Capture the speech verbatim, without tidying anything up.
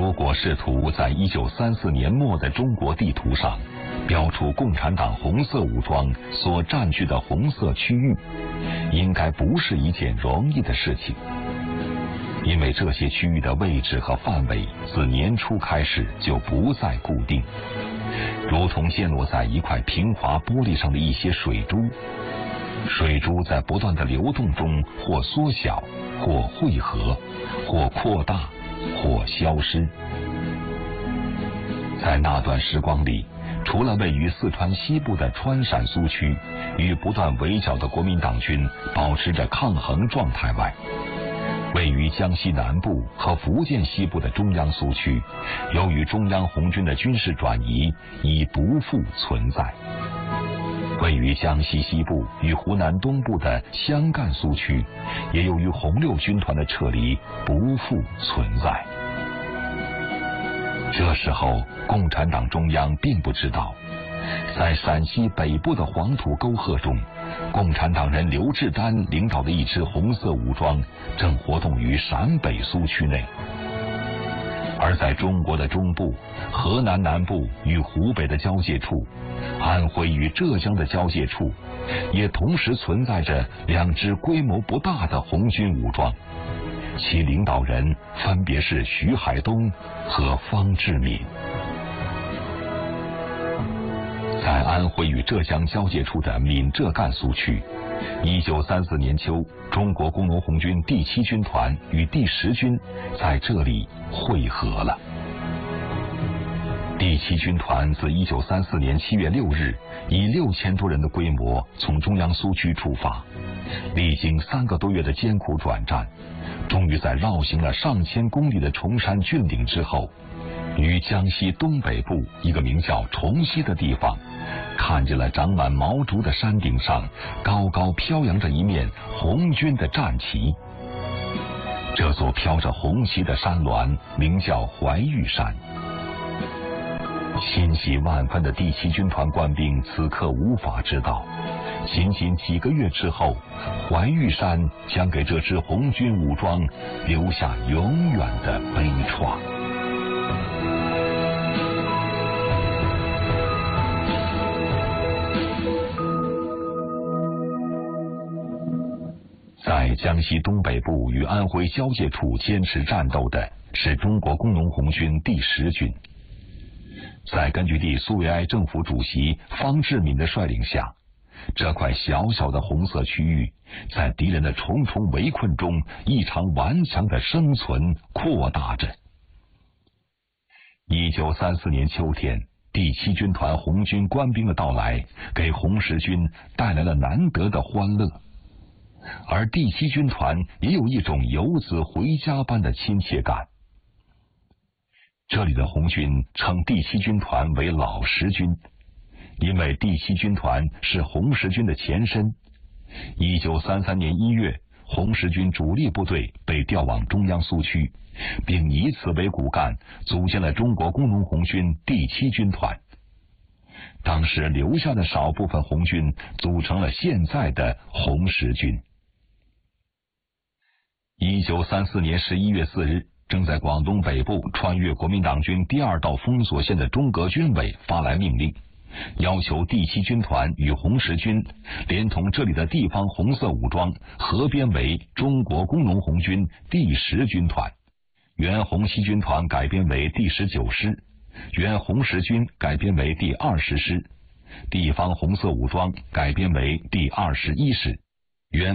如果试图在一九三四年末的中国地图上标出共产党红色武装所占据的红色区域，应该不是一件容易的事情，因为这些区域的位置和范围自年初开始就不再固定，如同溅落在一块平滑玻璃上的一些水珠，水珠在不断的流动中或缩小，或汇合，或扩大，或消失。在那段时光里，除了位于四川西部的川陕苏区与不断围剿的国民党军保持着抗衡状态外，位于江西南部和福建西部的中央苏区，由于中央红军的军事转移已不复存在。位于江西西部与湖南东部的湘赣苏区，也由于红六军团的撤离不复存在。这时候，共产党中央并不知道，在陕西北部的黄土沟壑中，共产党人刘志丹领导的一支红色武装正活动于陕北苏区内。而在中国的中部、河南南部与湖北的交界处，安徽与浙江的交界处，也同时存在着两支规模不大的红军武装，其领导人分别是徐海东和方志敏。在安徽与浙江交界处的闽浙赣苏区，一九三四年秋，中国工农红军第七军团与第十军在这里会合了。第七军团自一九三四年七月六日以六千多人的规模从中央苏区出发，历经三个多月的艰苦转战，终于在绕行了上千公里的崇山峻岭之后，于江西东北部一个名叫崇西的地方，看见了长满毛竹的山顶上高高飘扬着一面红军的战旗。这座飘着红旗的山峦名叫怀玉山。欣喜万分的第七军团官兵此刻无法知道，仅仅几个月之后，怀玉山将给这支红军武装留下永远的悲怆。在江西东北部与安徽交界处坚持战斗的是中国工农红军第十军。在根据地苏维埃政府主席方志敏的率领下，这块小小的红色区域在敌人的重重围困中异常顽强的生存扩大着。一九三四年秋天，第七军团红军官兵的到来给红十军带来了难得的欢乐，而第七军团也有一种游子回家般的亲切感。这里的红军称第七军团为老十军，因为第七军团是红十军的前身。一九三三年一月，红十军主力部队被调往中央苏区，并以此为骨干组建了中国工农红军第七军团。当时留下的少部分红军组成了现在的红十军。一九三四年十一月四日，正在广东北部穿越国民党军第二道封锁线的中革军委发来命令，要求第七军团与红十军连同这里的地方红色武装合编为中国工农红军第十军团，原红七军团改编为第十九师，原红十军改编为第二十师，地方红色武装改编为第二十一师。